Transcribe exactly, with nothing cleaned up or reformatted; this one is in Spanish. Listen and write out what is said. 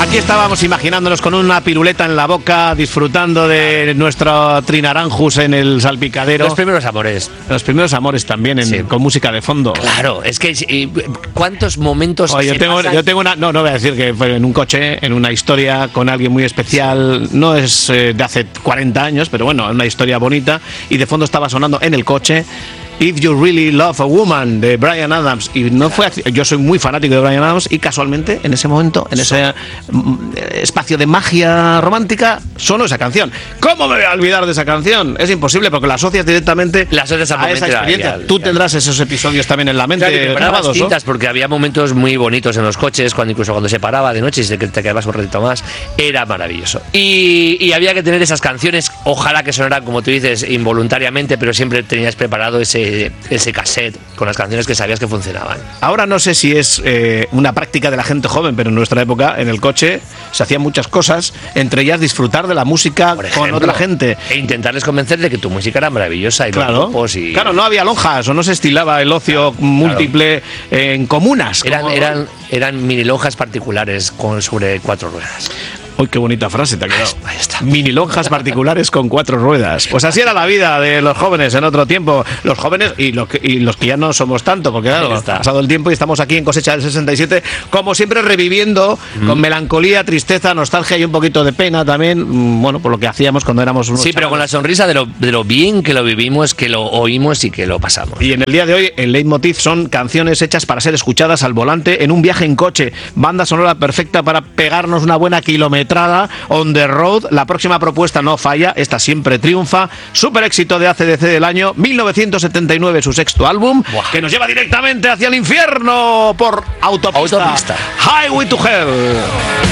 Aquí estábamos imaginándonos con una piruleta en la boca, disfrutando de nuestro trinaranjus en el salpicadero. Los primeros amores. Los primeros amores también, en, sí. con música de fondo. Claro, es que eh, ¿cuántos momentos Oye, yo, tengo, yo tengo una... No, no voy a decir que fue en un coche, en una historia con alguien muy especial. No es eh, de hace cuarenta años, pero bueno, una historia bonita. Y de fondo estaba sonando en el coche If You Really Love a Woman, de Bryan Adams. Y no fue, yo soy muy fanático de Bryan Adams y casualmente en ese momento, en ese espacio de magia romántica, sonó esa canción. ¿Cómo me voy a olvidar de esa canción? Es imposible porque la asocias directamente la asocias a esa experiencia. Ya, Tú ya. tendrás esos episodios también en la mente. Claro, grabados, cintas, ¿no? Porque había momentos muy bonitos en los coches, cuando incluso cuando se paraba de noche y te quedabas un ratito más, era maravilloso. Y, y había que tener esas canciones, ojalá que sonaran, como tú dices, involuntariamente, pero siempre tenías preparado ese, ese cassette con las canciones que sabías que funcionaban. Ahora no sé si es eh, una práctica de la gente joven, pero en nuestra época, en el coche, se hacían muchas cosas, entre ellas disfrutar de la música ejemplo, con otra gente. E intentarles convencer de que tu música era maravillosa y claro, los grupos y... Claro, no había lonjas o no se estilaba el ocio claro, múltiple claro. en comunas. Eran, como... eran, eran mini lonjas particulares con, sobre cuatro ruedas. ¡Uy, qué bonita frase te ha quedado! Ahí está. Mini lonjas particulares con cuatro ruedas. Pues así era la vida de los jóvenes en otro tiempo. Los jóvenes y los que, y los que ya no somos tanto, porque claro, ha pasado el tiempo y estamos aquí en Cosecha del sesenta y siete, como siempre reviviendo mm. con melancolía, tristeza, nostalgia y un poquito de pena también, bueno, por lo que hacíamos cuando éramos unos Sí, pero chavos. con la sonrisa de lo, de lo bien que lo vivimos, que lo oímos y que lo pasamos. Y en el día de hoy, el leitmotiv son canciones hechas para ser escuchadas al volante en un viaje en coche. Banda sonora perfecta para pegarnos una buena kilometrada on the road. La próxima propuesta no falla, esta siempre triunfa. Super éxito de A C D C del año mil novecientos setenta y nueve, su sexto álbum. Buah. Que nos lleva directamente hacia el infierno por autopista. Autopista. Highway to Hell.